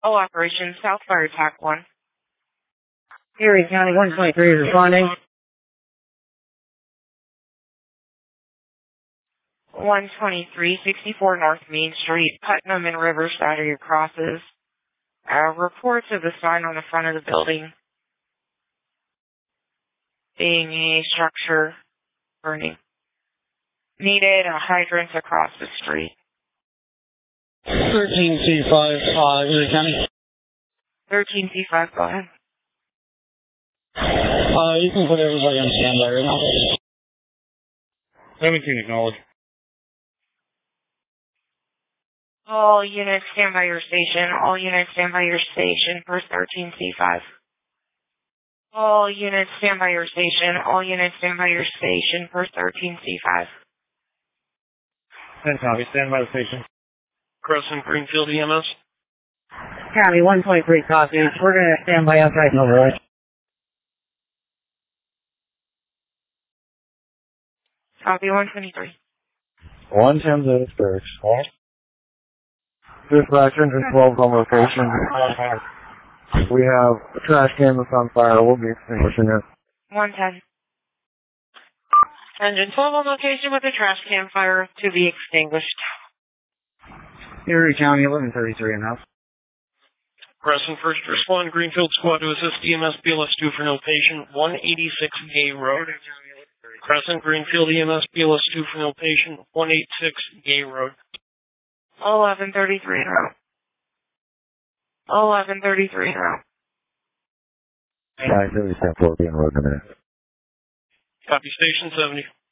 All operations, South Fire Attack 1. Erie County 123 is responding. 123, 64 North Main Street, Putnam and Riverside are your crosses. Reports of the sign on the front of the building being a structure burning. Needed hydrants across the street. 13C5, Erie County. 13C5, go ahead. You can put everybody on standby right now. 17 acknowledged. All units stand by your station. All units stand by your station for 13C5. All units stand by your station. All units stand by your station for 13C5. 10 copy, stand by the station. Crescent Greenfield EMS. County 123 copy. We're going to stand by outside and override. Copy 123. 110 Lewisburg. Dispatch engine 12 on location. We have a trash can that's on fire. We'll be extinguishing it. 110. Engine 12 on location with a trash can fire to be extinguished. Erie County 1133 enough. Crescent First Respond Greenfield Squad to assist EMS BLS 2 for no patient, 186 Gay Road. Crescent Greenfield EMS BLS 2 for no patient, 186 Gay Road. 1133 in row. 1133 in row. 537 will be in road in a minute. Copy Station 70.